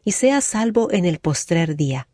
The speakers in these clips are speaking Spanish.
y sea salvo en el postrer día.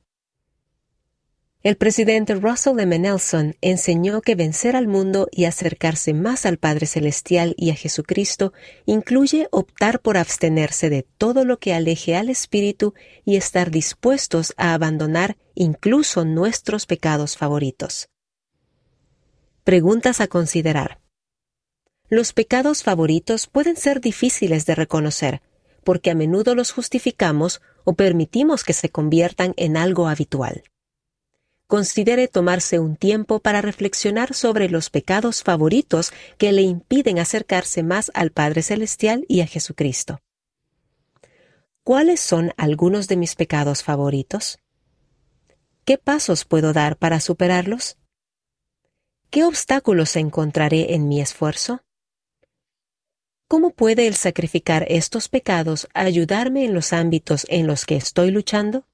El presidente Russell M. Nelson enseñó que vencer al mundo y acercarse más al Padre Celestial y a Jesucristo incluye optar por abstenerse de todo lo que aleje al espíritu y estar dispuestos a abandonar incluso nuestros pecados favoritos. Preguntas a considerar. Los pecados favoritos pueden ser difíciles de reconocer, porque a menudo los justificamos o permitimos que se conviertan en algo habitual. Considere tomarse un tiempo para reflexionar sobre los pecados favoritos que le impiden acercarse más al Padre Celestial y a Jesucristo. ¿Cuáles son algunos de mis pecados favoritos? ¿Qué pasos puedo dar para superarlos? ¿Qué obstáculos encontraré en mi esfuerzo? ¿Cómo puede el sacrificar estos pecados ayudarme en los ámbitos en los que estoy luchando?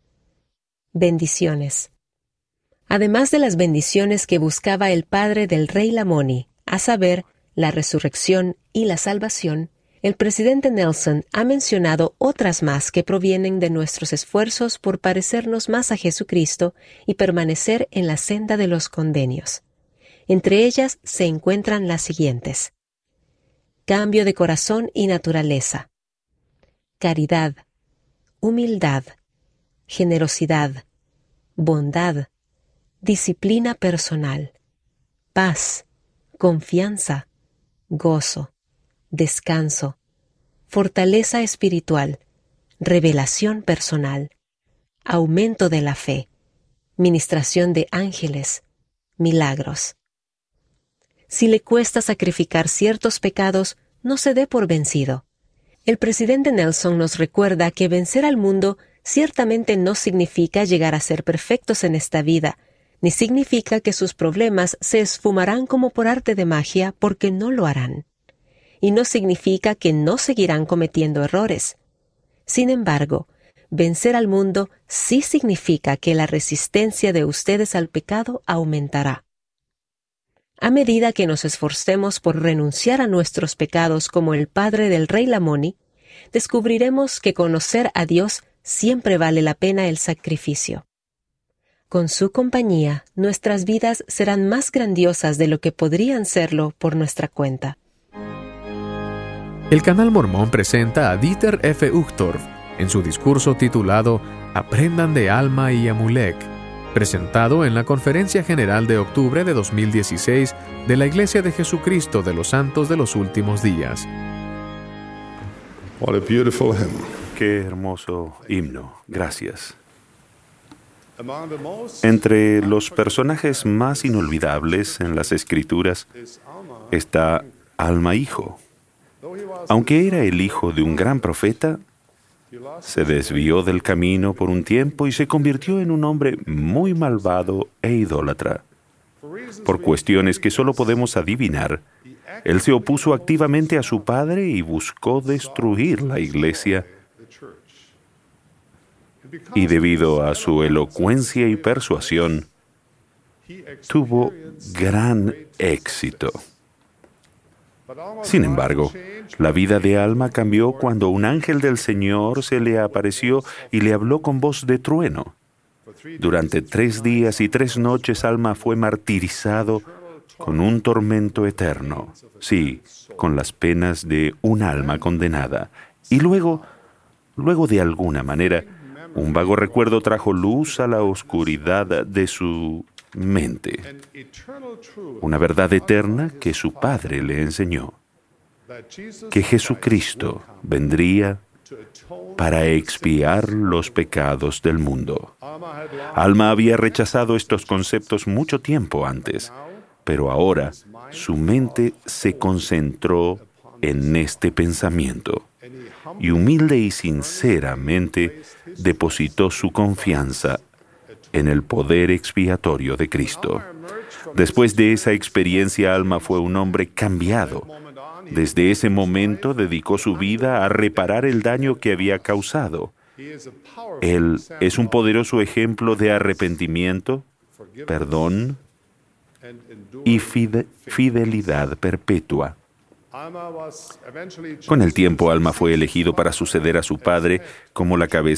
Bendiciones. Además de las bendiciones que buscaba el padre del rey Lamoni, a saber, la resurrección y la salvación, el presidente Nelson ha mencionado otras más que provienen de nuestros esfuerzos por parecernos más a Jesucristo y permanecer en la senda de los convenios. Entre ellas se encuentran las siguientes: cambio de corazón y naturaleza, caridad, humildad, generosidad, bondad, disciplina personal, paz, confianza, gozo, descanso, fortaleza espiritual, revelación personal, aumento de la fe, ministración de ángeles, milagros. Si le cuesta sacrificar ciertos pecados, no se dé por vencido. El presidente Nelson nos recuerda que vencer al mundo ciertamente no significa llegar a ser perfectos en esta vida, ni significa que sus problemas se esfumarán como por arte de magia, porque no lo harán. Y no significa que no seguirán cometiendo errores. Sin embargo, vencer al mundo sí significa que la resistencia de ustedes al pecado aumentará. A medida que nos esforcemos por renunciar a nuestros pecados como el padre del rey Lamoni, descubriremos que conocer a Dios siempre vale la pena el sacrificio. Con su compañía, nuestras vidas serán más grandiosas de lo que podrían serlo por nuestra cuenta. El Canal Mormón presenta a Dieter F. Uchtdorf en su discurso titulado Aprendan de Alma y Amulek, presentado en la Conferencia General de octubre de 2016 de la Iglesia de Jesucristo de los Santos de los Últimos Días. What a beautiful hymn. Qué hermoso himno. Gracias. Entre los personajes más inolvidables en las Escrituras está Alma hijo. Aunque era el hijo de un gran profeta, se desvió del camino por un tiempo y se convirtió en un hombre muy malvado e idólatra. Por cuestiones que solo podemos adivinar, él se opuso activamente a su padre y buscó destruir la iglesia. Y debido a su elocuencia y persuasión, tuvo gran éxito. Sin embargo, la vida de Alma cambió cuando un ángel del Señor se le apareció y le habló con voz de trueno. Durante 3 días y 3 noches Alma fue martirizado con un tormento eterno, sí, con las penas de un alma condenada. Y luego de alguna manera, un vago recuerdo trajo luz a la oscuridad de su mente. Una verdad eterna que su padre le enseñó: que Jesucristo vendría para expiar los pecados del mundo. Alma había rechazado estos conceptos mucho tiempo antes, pero ahora su mente se concentró en este pensamiento y humilde y sinceramente depositó su confianza en el poder expiatorio de Cristo. Después de esa experiencia, Alma fue un hombre cambiado. Desde ese momento dedicó su vida a reparar el daño que había causado. Él es un poderoso ejemplo de arrepentimiento, perdón y fidelidad perpetua. Con el tiempo, Alma fue elegido para suceder a su padre como la cabeza